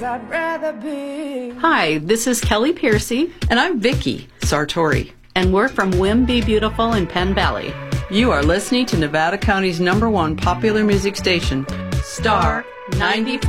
I'd rather be. Hi, this is Kelly Piercy. And I'm Vicky Sartori. And we're from Whim Be Beautiful in Penn Valley. You are listening to Nevada County's #1 popular music station, Star 94.